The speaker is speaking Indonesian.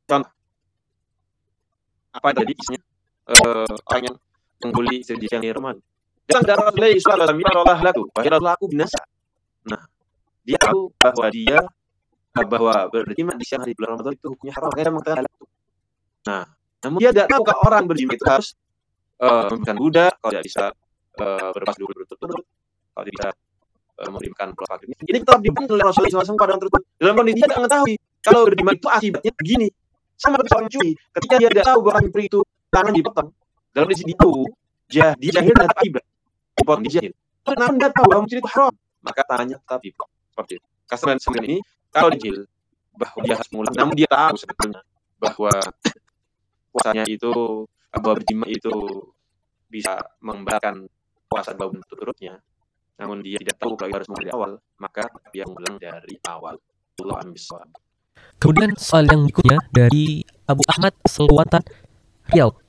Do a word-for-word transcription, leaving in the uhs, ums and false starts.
Contoh, apa tadi kisahnya uh, orang yang mengguli istri di siang Ramadan. Datang dari Rasulullah sallallahu alaihi wasallam, ya Allah laku, wahai Rasulullah aku binasa. Nah, dia tahu bahwa dia bahwa berjima di siang hari bulan Ramadan itu hukumnya haram, karena mengatakan laku. Nah, namun dia tidak tahu kalau orang berjima itu harus uh, memberikan budak, kalau tidak bisa uh, berpas dulu berturut-turut, kalau tidak bisa uh, memberikan puasa fakir. Ini tetap dibantu oleh Rasulullah sallallahu alaihi wasallam pada terus. Dalam kondisi dia tidak mengetahui kalau berjima itu akibatnya begini. Sama seperti orang curi, ketika dia tidak tahu bahwa orang curi itu tangan dipotong, dalam kondisi dia tahu, dia dia jahil dan tetap akibat dipotong dia jahil. Namun dia tahu bahwa mencuri itu haram, maka tangannya tetap dipotong. Seperti itu. Kasus semacam ini, kalau jahil bahwa dia harus mengulang, namun dia tahu sebetulnya bahwa puasanya itu, bahwa berjima itu bisa membatalkan puasa dua bulan berturutnya, namun dia tidak tahu kalau harus mulai dari awal, maka dia mengulang dari awal. Allah ambisawab. Kemudian soal yang berikutnya dari Abu Ahmad Selwatan, Riau.